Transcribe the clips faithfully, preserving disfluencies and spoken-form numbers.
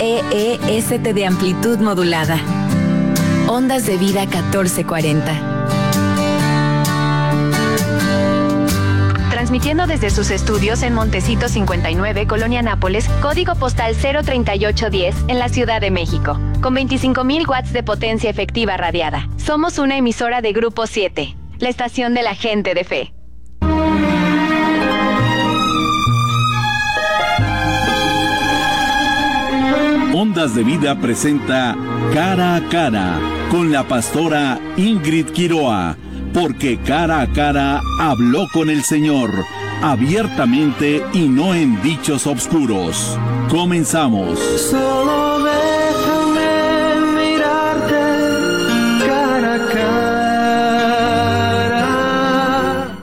E E S T de amplitud modulada. Ondas de vida catorce cuarenta. Transmitiendo desde sus estudios en Montecito cincuenta y nueve, Colonia Nápoles, código postal cero treinta y ocho diez, en la Ciudad de México, con veinticinco mil watts de potencia efectiva radiada. Somos una emisora de Grupo siete, la estación de la gente de fe. Ondas de Vida presenta Cara a Cara con la pastora Ingrid Quiroa, porque cara a cara habló con el Señor, abiertamente y no en dichos obscuros. Comenzamos. Solo déjame mirarte cara a cara.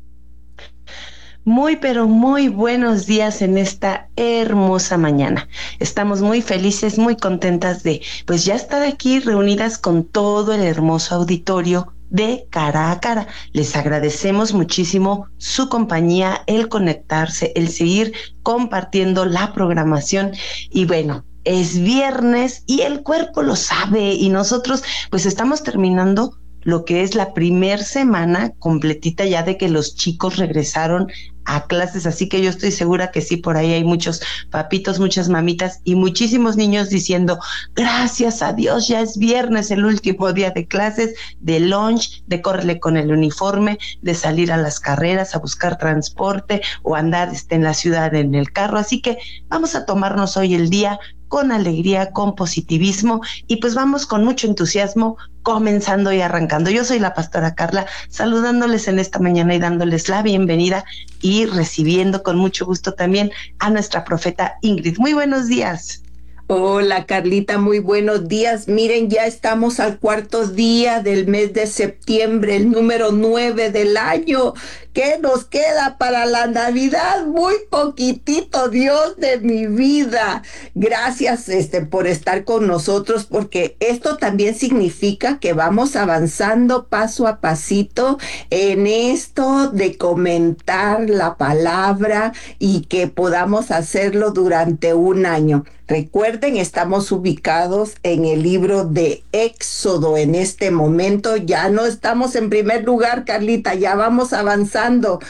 Muy pero muy buenos días en esta hermosa mañana. Estamos muy felices, muy contentas de pues ya estar aquí reunidas con todo el hermoso auditorio de Cara a Cara. Les agradecemos muchísimo su compañía, el conectarse, el seguir compartiendo la programación. Y bueno, es viernes y el cuerpo lo sabe, y nosotros pues estamos terminando lo que es la primer semana completita ya de que los chicos regresaron a clases, así que yo estoy segura que sí, por ahí hay muchos papitos, muchas mamitas y muchísimos niños diciendo, gracias a Dios, ya es viernes, el último día de clases, de lunch, de córrele con el uniforme, de salir a las carreras, a buscar transporte o andar este, en la ciudad en el carro, así que vamos a tomarnos hoy el día con alegría, con positivismo, y pues vamos con mucho entusiasmo comenzando y arrancando. Yo soy la pastora Carla, saludándoles en esta mañana y dándoles la bienvenida y recibiendo con mucho gusto también a nuestra profeta Ingrid. Muy buenos días. Hola Carlita, muy buenos días. Miren, ya estamos al cuarto día del mes de septiembre, el número nueve del año. ¿Qué nos queda para la Navidad? Muy poquitito, Dios de mi vida. Gracias este, por estar con nosotros, porque esto también significa que vamos avanzando paso a pasito en esto de comentar la palabra y que podamos hacerlo durante un año. Recuerden, estamos ubicados en el libro de Éxodo en este momento. Ya no estamos en primer lugar, Carlita, ya vamos avanzando.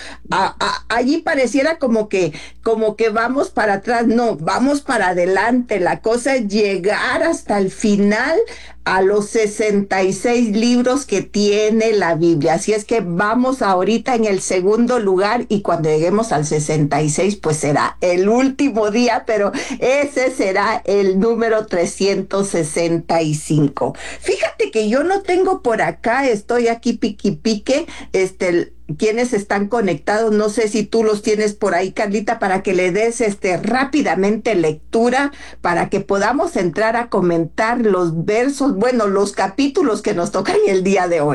A, a, allí pareciera como que, como que vamos para atrás. No, vamos para adelante. La cosa es llegar hasta el final a los sesenta y seis libros que tiene la Biblia. Así es que vamos ahorita en el segundo lugar, y cuando lleguemos al sesenta y seis, pues será el último día, pero ese será el número trescientos sesenta y cinco. Fíjate que yo no tengo por acá, estoy aquí piqui pique, este, quienes están conectados, no sé si tú los tienes por ahí, Carlita, para que le des este rápidamente lectura, para que podamos entrar a comentar los versos, bueno, los capítulos que nos tocan el día de hoy.